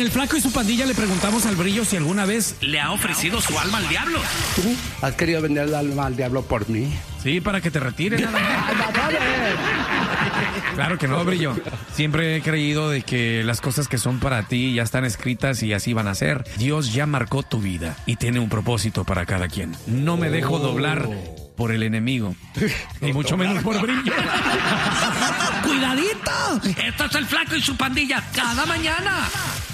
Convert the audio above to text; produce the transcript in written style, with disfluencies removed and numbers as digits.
el Flaco y su pandilla le preguntamos al Brillo si alguna vez le ha ofrecido su alma al diablo. ¿Tú has querido vender el alma al diablo por mí? Sí, para que te retires. Claro que no, Brillo. Siempre he creído de que las cosas que son para ti ya están escritas y así van a ser. Dios ya marcó tu vida y tiene un propósito para cada quien. No me dejo doblar por el enemigo, ni mucho menos por Brillo. ¡Cuidadito! Esto es el Flaco y su pandilla cada mañana.